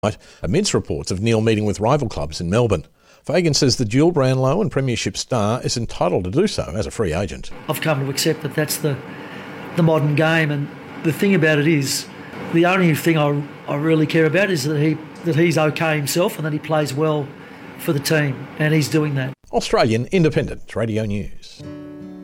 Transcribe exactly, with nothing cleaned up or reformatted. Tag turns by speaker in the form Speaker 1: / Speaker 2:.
Speaker 1: amidst reports of Neil meeting with rival clubs in Melbourne. Fagan says the dual Brownlow and Premiership star is entitled to do so as a free agent.
Speaker 2: I've come to accept that that's the the modern game, and the thing about it is, the only thing I, I really care about is that he that he's okay himself and that he plays well for the team, and he's doing that.
Speaker 1: Australian Independent Radio News.